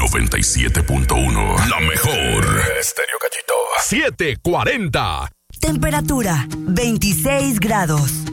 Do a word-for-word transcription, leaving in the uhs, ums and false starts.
noventa y siete punto uno. La mejor. Estéreo Gallito. siete cuarenta. Temperatura veintiséis grados.